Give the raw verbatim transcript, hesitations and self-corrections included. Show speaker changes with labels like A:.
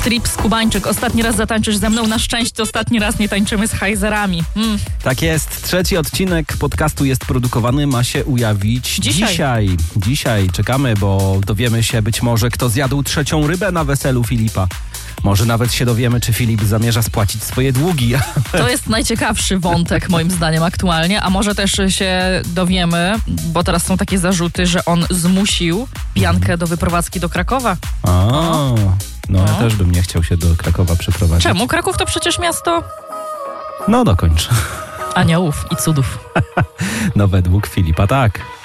A: Trip Skubańczyk. Ostatni raz zatańczysz ze mną. Na szczęście ostatni raz nie tańczymy z hajzerami. Mm.
B: Tak jest. Trzeci odcinek podcastu jest produkowany. Ma się ujawić
A: dzisiaj.
B: Dzisiaj. Dzisiaj czekamy, bo dowiemy się być może, kto zjadł trzecią rybę na weselu Filipa. Może nawet się dowiemy, czy Filip zamierza spłacić swoje długi.
A: To jest najciekawszy wątek moim zdaniem aktualnie, a może też się dowiemy, bo teraz są takie zarzuty, że on zmusił piankę do wyprowadzki do Krakowa.
B: A, no, no ja też bym nie chciał się do Krakowa przeprowadzić.
A: Czemu? Kraków to przecież miasto
B: No dokończ.
A: aniołów i cudów.
B: No według Filipa tak.